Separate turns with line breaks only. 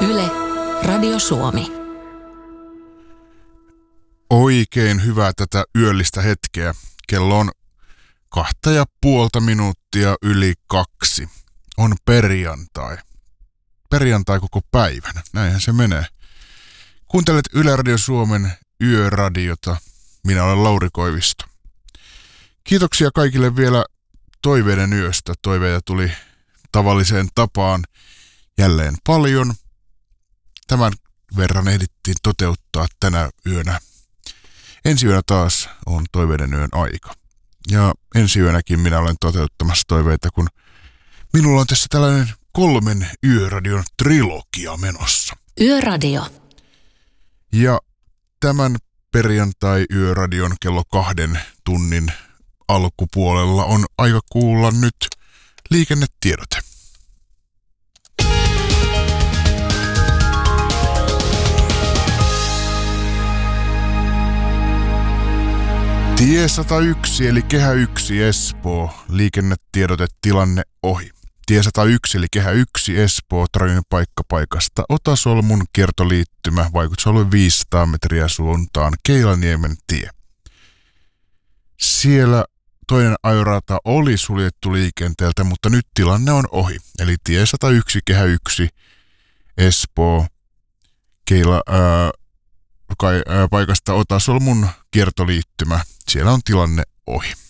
Yle, Radio Suomi.
Oikein hyvää tätä yöllistä hetkeä. Kello on 2,5 yli 2. On perjantai. Perjantai koko päivän. Näinhän se menee. Kuuntelet Yle Radio Suomen yöradiota. Minä olen Lauri Koivisto. Kiitoksia kaikille vielä toiveiden yöstä. Toiveita tuli tavalliseen tapaan jälleen paljon. Tämän verran ehdittiin toteuttaa tänä yönä. Ensi yönä taas on toiveiden yön aika. Ja ensi yönäkin minä olen toteuttamassa toiveita, kun minulla on tässä tällainen 3 yöradion trilogia menossa.
Yöradio.
Ja tämän perjantai-yöradion kello 2 tunnin alkupuolella on aika kuulla nyt liikennetiedote. Tie 101 eli Kehä 1 Espoo, liikennetiedote tilanne ohi. Tie 101 eli Kehä 1 Espoo, trainin paikka paikasta Otasolmun kiertoliittymä, vaikutusalue 500 metriä suuntaan Keilaniemen tie. Siellä toinen ajorata oli suljettu liikenteeltä, mutta nyt tilanne on ohi. Eli tie 101 Kehä 1 Espoo, paikasta Otasolmun kiertoliittymä. Siellä on tilanne ohi.